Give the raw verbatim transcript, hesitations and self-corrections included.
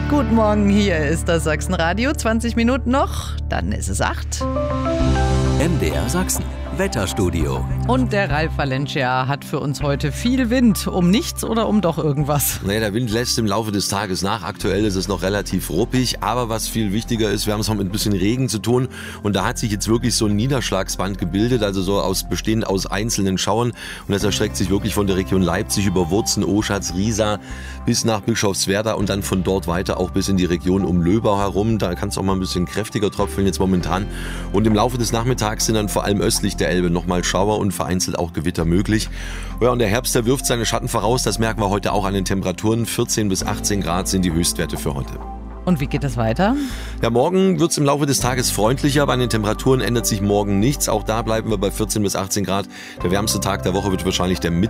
Guten Morgen, hier ist das Sachsenradio. zwanzig Minuten noch, dann ist es acht. M D R Sachsen, Wetterstudio. Und der Ralf Valencia hat für uns heute viel Wind. Um nichts oder um doch irgendwas? Naja, der Wind lässt im Laufe des Tages nach. Aktuell ist es noch relativ ruppig. Aber was viel wichtiger ist, wir haben es noch mit ein bisschen Regen zu tun. Und da hat sich jetzt wirklich so ein Niederschlagsband gebildet, also so aus, bestehend aus einzelnen Schauern. Und das erstreckt sich wirklich von der Region Leipzig über Wurzen, Oschatz, Riesa bis nach Bischofswerda und dann von dort weiter auch bis in die Region um Löbau herum. Da kann es auch mal ein bisschen kräftiger tröpfeln jetzt momentan. Und im Laufe des Nachmittags sind dann vor allem östlich der Elbe nochmal Schauer und vereinzelt auch Gewitter möglich. Ja, und der Herbst, der wirft seine Schatten voraus. Das merken wir heute auch an den Temperaturen. vierzehn bis achtzehn Grad sind die Höchstwerte für heute. Und wie geht es weiter? Ja, morgen wird es im Laufe des Tages freundlicher. Bei den Temperaturen ändert sich morgen nichts. Auch da bleiben wir bei vierzehn bis achtzehn Grad. Der wärmste Tag der Woche wird wahrscheinlich der Mittwoch